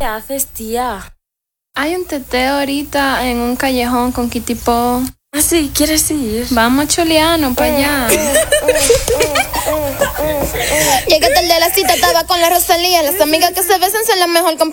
haces, tía? Hay un teteo ahorita en un callejón con Kitipo. Ah, sí, ¿quieres ir? Vamos, Choliano, para allá. Llegué tarde a la cita, estaba con la Rosalía. Las amigas que se besan son la mejor